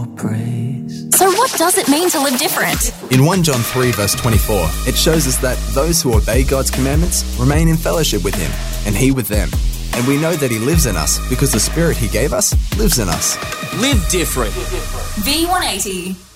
praise. So what does it mean to live different? In 1 John 3 verse 24, it shows us that those who obey God's commandments remain in fellowship with Him, and He with them. And we know that He lives in us because the Spirit He gave us lives in us. Live different. V180.